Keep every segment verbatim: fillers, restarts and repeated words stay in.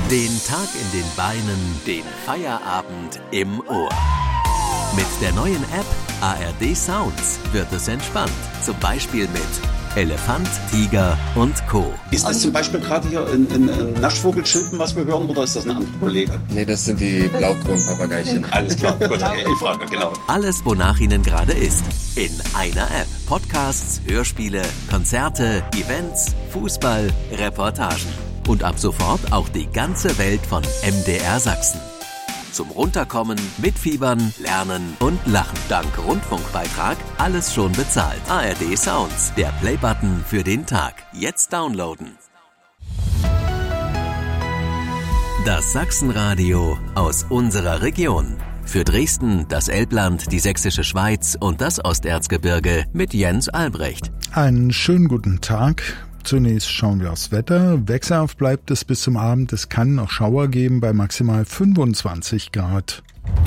Den Tag in den Beinen, den Feierabend im Ohr. Mit der neuen App A R D Sounds wird es entspannt. Zum Beispiel mit Elefant, Tiger und Co. Ist das zum Beispiel gerade hier ein, ein, ein Naschvogelschilpen, was wir hören, oder ist das ein anderer Kollege? Nee, das sind die Blauton-Papageichen. Alles klar, gut, ich frage, genau. Alles, wonach Ihnen gerade ist. In einer App. Podcasts, Hörspiele, Konzerte, Events, Fußball, Reportagen. Und ab sofort auch die ganze Welt von M D R Sachsen. Zum Runterkommen, Mitfiebern, Lernen und Lachen. Dank Rundfunkbeitrag alles schon bezahlt. A R D Sounds, der Playbutton für den Tag. Jetzt downloaden. Das Sachsenradio aus unserer Region. Für Dresden, das Elbland, die Sächsische Schweiz und das Osterzgebirge mit Jens Albrecht. Einen schönen guten Tag. Zunächst schauen wir aufs Wetter. Wechselhaft bleibt es bis zum Abend. Es kann noch Schauer geben bei maximal fünfundzwanzig Grad.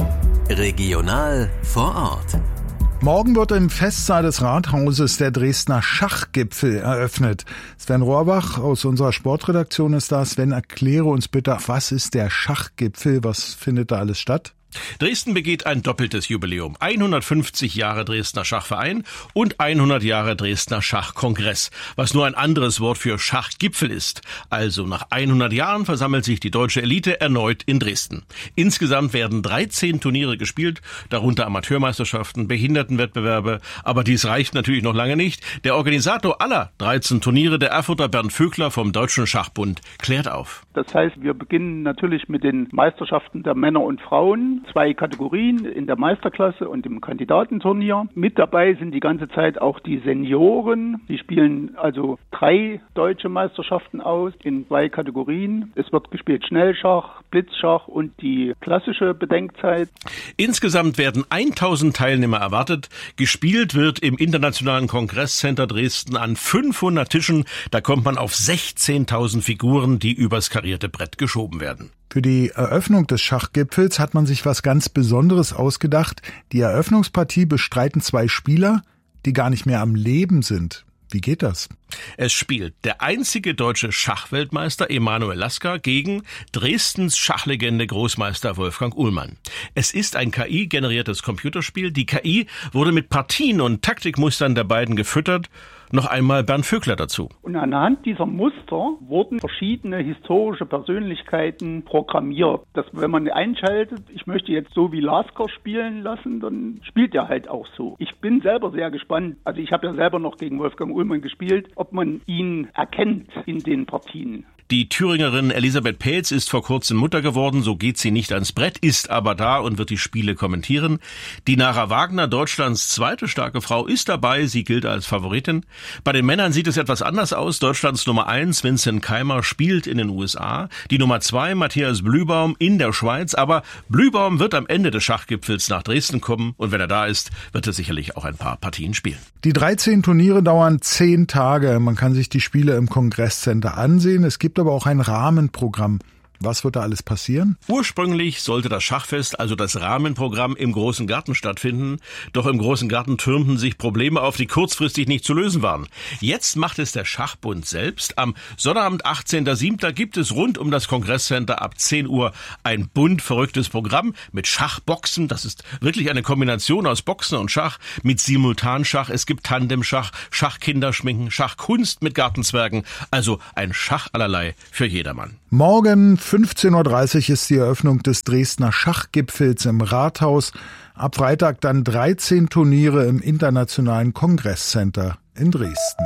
Regional vor Ort. Morgen wird im Festsaal des Rathauses der Dresdner Schachgipfel eröffnet. Sven Rohrbach aus unserer Sportredaktion ist da. Sven, erkläre uns bitte, was ist der Schachgipfel? Was findet da alles statt? Dresden begeht ein doppeltes Jubiläum. hundertfünfzig Jahre Dresdner Schachverein und hundert Jahre Dresdner Schachkongress, was nur ein anderes Wort für Schachgipfel ist. Also nach hundert Jahren versammelt sich die deutsche Elite erneut in Dresden. Insgesamt werden dreizehn Turniere gespielt, darunter Amateurmeisterschaften, Behindertenwettbewerbe. Aber dies reicht natürlich noch lange nicht. Der Organisator aller dreizehn Turniere, der Erfurter Bernd Vögler vom Deutschen Schachbund, klärt auf. Das heißt, wir beginnen natürlich mit den Meisterschaften der Männer und Frauen. Zwei Kategorien in der Meisterklasse und im Kandidatenturnier. Mit dabei sind die ganze Zeit auch die Senioren. Die spielen also drei deutsche Meisterschaften aus in zwei Kategorien. Es wird gespielt Schnellschach, Blitzschach und die klassische Bedenkzeit. Insgesamt werden tausend Teilnehmer erwartet. Gespielt wird im Internationalen Kongresscenter Dresden an fünfhundert Tischen. Da kommt man auf sechzehntausend Figuren, die übers karierte Brett geschoben werden. Für die Eröffnung des Schachgipfels hat man sich was ganz Besonderes ausgedacht. Die Eröffnungspartie bestreiten zwei Spieler, die gar nicht mehr am Leben sind. Wie geht das? Es spielt der einzige deutsche Schachweltmeister Emanuel Lasker gegen Dresdens Schachlegende Großmeister Wolfgang Uhlmann. Es ist ein K I-generiertes Computerspiel. Die K I wurde mit Partien und Taktikmustern der beiden gefüttert. Noch einmal Bernd Vögler dazu. Und anhand dieser Muster wurden verschiedene historische Persönlichkeiten programmiert. Dass, wenn man einschaltet, ich möchte jetzt so wie Lasker spielen lassen, dann spielt er halt auch so. Ich bin selber sehr gespannt. Also ich habe ja selber noch gegen Wolfgang Uhlmann gespielt, ob man ihn erkennt in den Partien. Die Thüringerin Elisabeth Pelz ist vor kurzem Mutter geworden, so geht sie nicht ans Brett, ist aber da und wird die Spiele kommentieren. Die Nara Wagner, Deutschlands zweite starke Frau, ist dabei, sie gilt als Favoritin. Bei den Männern sieht es etwas anders aus. Deutschlands Nummer eins, Vincent Keimer, spielt in den U S A. Die Nummer zwei, Matthias Blühbaum, in der Schweiz. Aber Blühbaum wird am Ende des Schachgipfels nach Dresden kommen und wenn er da ist, wird er sicherlich auch ein paar Partien spielen. Die dreizehn Turniere dauern zehn Tage. Man kann sich die Spiele im Kongresscenter ansehen. Es gibt aber auch ein Rahmenprogramm. Was wird da alles passieren? Ursprünglich sollte das Schachfest, also das Rahmenprogramm, im Großen Garten stattfinden. Doch im Großen Garten türmten sich Probleme auf, die kurzfristig nicht zu lösen waren. Jetzt macht es der Schachbund selbst. Am Sonnabend, achtzehnten siebten gibt es rund um das Kongresscenter ab zehn Uhr ein bunt verrücktes Programm mit Schachboxen. Das ist wirklich eine Kombination aus Boxen und Schach mit Simultanschach. Es gibt Tandemschach, Schachkinderschminken, Schachkunst mit Gartenzwergen. Also ein Schach allerlei für jedermann. Morgen fünfzehn Uhr dreißig ist die Eröffnung des Dresdner Schachgipfels im Rathaus. Ab Freitag dann dreizehn Turniere im Internationalen Kongresscenter in Dresden.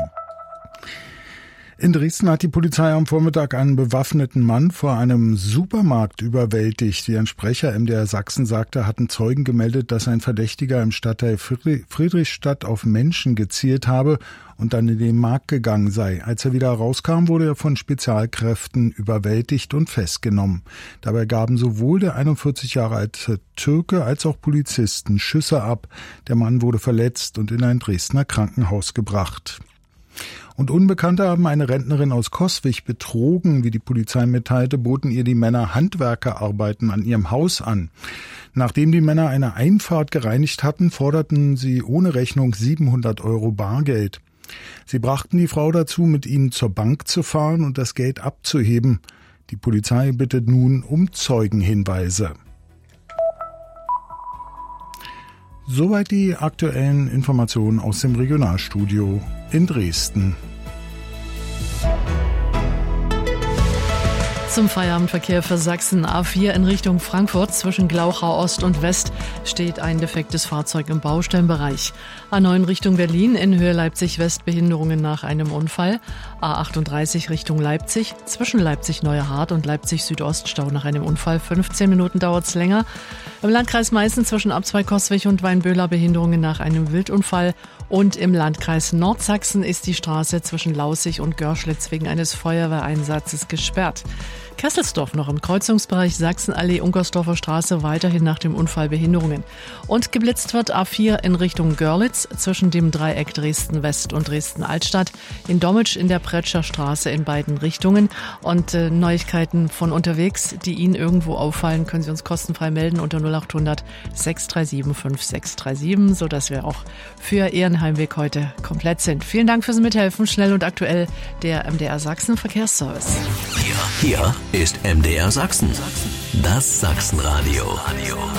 In Dresden hat die Polizei am Vormittag einen bewaffneten Mann vor einem Supermarkt überwältigt. Wie ein Sprecher M D R Sachsen sagte, hatten Zeugen gemeldet, dass ein Verdächtiger im Stadtteil Friedrichstadt auf Menschen gezielt habe und dann in den Markt gegangen sei. Als er wieder rauskam, wurde er von Spezialkräften überwältigt und festgenommen. Dabei gaben sowohl der einundvierzig Jahre alte Türke als auch Polizisten Schüsse ab. Der Mann wurde verletzt und in ein Dresdner Krankenhaus gebracht. Und Unbekannte haben eine Rentnerin aus Coswig betrogen. Wie die Polizei mitteilte, boten ihr die Männer Handwerkerarbeiten an ihrem Haus an. Nachdem die Männer eine Einfahrt gereinigt hatten, forderten sie ohne Rechnung siebenhundert Euro Bargeld. Sie brachten die Frau dazu, mit ihnen zur Bank zu fahren und das Geld abzuheben. Die Polizei bittet nun um Zeugenhinweise. Soweit die aktuellen Informationen aus dem Regionalstudio in Dresden. Zum Feierabendverkehr für Sachsen A vier in Richtung Frankfurt zwischen Glauchau Ost und West steht ein defektes Fahrzeug im Baustellenbereich. A neun Richtung Berlin in Höhe Leipzig-West Behinderungen nach einem Unfall. A achtunddreißig Richtung Leipzig zwischen Leipzig-Neuerhardt und Leipzig-Südost Stau nach einem Unfall. fünfzehn Minuten dauert es länger. Im Landkreis Meißen zwischen Abzweig-Coswig und Weinböhler Behinderungen nach einem Wildunfall. Und im Landkreis Nordsachsen ist die Straße zwischen Laußig und Görschlitz wegen eines Feuerwehreinsatzes gesperrt. Kesselsdorf noch im Kreuzungsbereich Sachsenallee-Unkersdorfer Straße weiterhin nach dem Unfall Behinderungen. Und geblitzt wird A vier in Richtung Görlitz zwischen dem Dreieck Dresden-West und Dresden-Altstadt. In Dommitsch in der Pretscher Straße in beiden Richtungen. Und äh, Neuigkeiten von unterwegs, die Ihnen irgendwo auffallen, können Sie uns kostenfrei melden unter null acht hundert sechs drei sieben fünf sechs drei sieben, sodass wir auch für Ihren Heimweg heute komplett sind. Vielen Dank fürs Mithelfen. Schnell und aktuell der M D R Sachsen Verkehrsservice. Hier, hier ist M D R Sachsen. Das Sachsenradio.